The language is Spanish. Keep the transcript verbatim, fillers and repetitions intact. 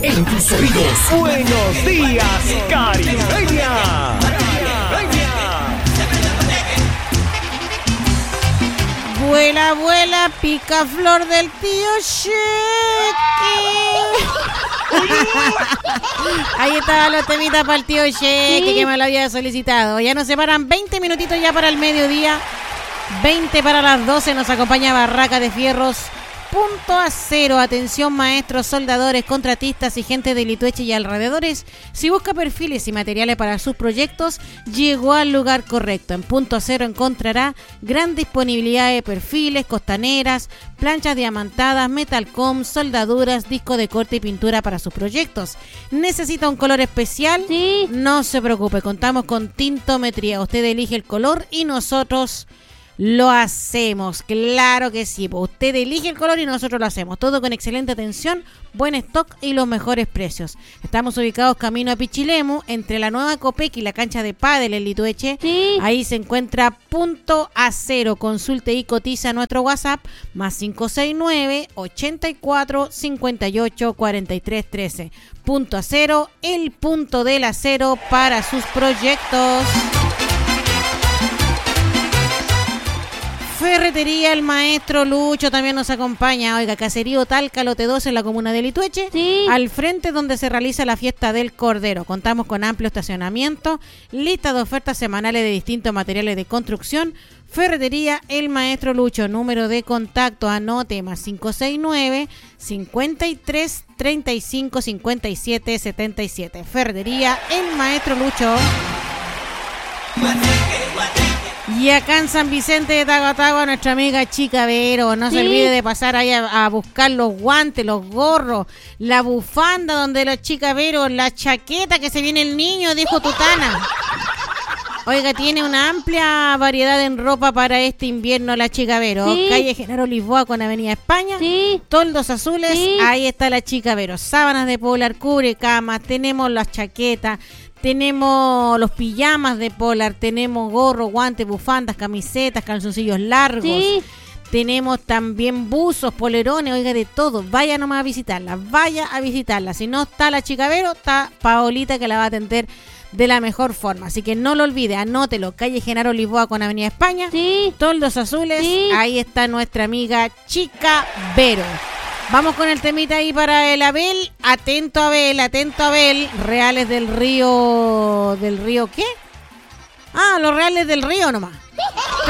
en tus oídos. Buenos días, Caribeña. Vuela, vuela, pica flor del tío Cheque. Ahí estaban los temitas para el tío Cheque, sí, que me lo había solicitado. Ya nos separan veinte minutitos ya para el mediodía. veinte para las doce. Nos acompaña Barraca de Fierros Punto Acero. Atención, maestros, soldadores, contratistas y gente de Litueche y alrededores. Si busca perfiles y materiales para sus proyectos, llegó al lugar correcto. En Punto Acero encontrará gran disponibilidad de perfiles, costaneras, planchas diamantadas, metalcom, soldaduras, disco de corte y pintura para sus proyectos. ¿Necesita un color especial? Sí. No se preocupe, contamos con tintometría. Usted elige el color y nosotros lo hacemos, claro que sí. Usted elige el color y nosotros lo hacemos. Todo con excelente atención, buen stock y los mejores precios. Estamos ubicados camino a Pichilemu, entre la nueva Copec y la cancha de pádel en Litueche. Sí. Ahí se encuentra Punto Acero. Consulte y cotiza nuestro WhatsApp más cinco seis nueve, ochenta y cuatro, cincuenta y ocho, cuarenta y tres, trece. Punto Acero, el punto del acero para sus proyectos. Ferretería El Maestro Lucho también nos acompaña. Oiga, Caserío Talca, lote dos en la comuna de Litueche. Sí. Al frente donde se realiza la fiesta del Cordero. Contamos con amplio estacionamiento, lista de ofertas semanales de distintos materiales de construcción. Ferretería El Maestro Lucho, número de contacto, anote más cinco seis nueve, cincuenta y tres, treinta y cinco, cincuenta y siete, setenta y siete. Ferretería El Maestro Lucho. Y acá en San Vicente de Tahuatahua, nuestra amiga Chica Vero. No sí. se olvide de pasar ahí a, a buscar los guantes, los gorros, la bufanda donde los Chica Vero, la chaqueta que se viene el niño, dijo Tutana. Oiga, tiene una amplia variedad en ropa para este invierno la Chica Vero. Sí. Calle Genaro Lisboa con Avenida España. Sí. Toldos azules, sí. ahí está la Chica Vero. Sábanas de polar, cubre camas, tenemos las chaquetas. Tenemos los pijamas de polar, tenemos gorros, guantes, bufandas, camisetas, calzoncillos largos. Sí. Tenemos también buzos, polerones, oiga, de todo. Vaya nomás a visitarla, vaya a visitarla. Si no está la Chica Vero, está Paolita que la va a atender de la mejor forma. Así que no lo olvide, anótelo. Calle Genaro Lisboa con Avenida España. Sí. Toldos azules, sí. ahí está nuestra amiga Chica Vero. Vamos con el temita ahí para el Abel. Atento Abel, atento Abel. Reales del Río... ¿Del Río qué? Ah, los Reales del Río nomás.